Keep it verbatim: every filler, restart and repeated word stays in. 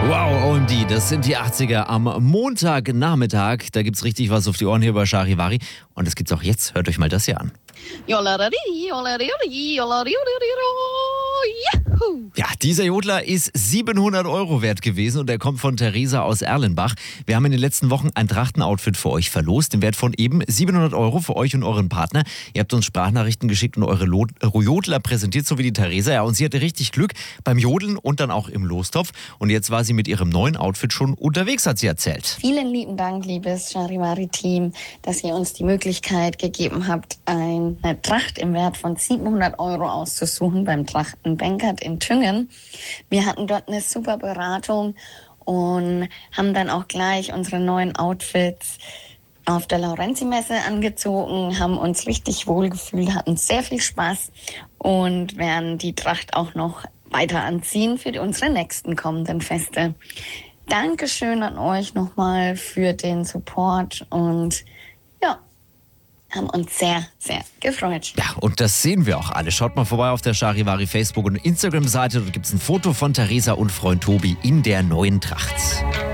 Wow, O M D, das sind die achtziger am Montagnachmittag. Da gibt's richtig was auf die Ohren hier bei Charivari. Und das gibt's auch jetzt. Hört euch mal das hier an. Ja, dieser Jodler ist siebenhundert Euro wert gewesen und er kommt von Theresa aus Erlenbach. Wir haben in den letzten Wochen ein Trachtenoutfit für euch verlost, im Wert von eben siebenhundert Euro für euch und euren Partner. Ihr habt uns Sprachnachrichten geschickt und eure Lo- Jodler präsentiert, so wie die Theresa. Ja, und sie hatte richtig Glück beim Jodeln und dann auch im Lostopf. Und jetzt war sie mit ihrem neuen Outfit schon unterwegs, hat sie erzählt. Vielen lieben Dank, liebes Charivari-Team, dass ihr uns die Möglichkeit gegeben habt, eine Tracht im Wert von siebenhundert Euro auszusuchen beim Trachten Benkert in Thüngen. Wir hatten dort eine super Beratung und haben dann auch gleich unsere neuen Outfits auf der Laurenzi-Messe angezogen, haben uns richtig wohlgefühlt, hatten sehr viel Spaß und werden die Tracht auch noch weiter anziehen für unsere nächsten kommenden Feste. Dankeschön an euch nochmal für den Support und ja, haben uns sehr, sehr gefreut. Ja, und das sehen wir auch alle. Schaut mal vorbei auf der Charivari Facebook- und Instagram-Seite. Dort gibt es ein Foto von Theresa und Freund Tobi in der neuen Tracht.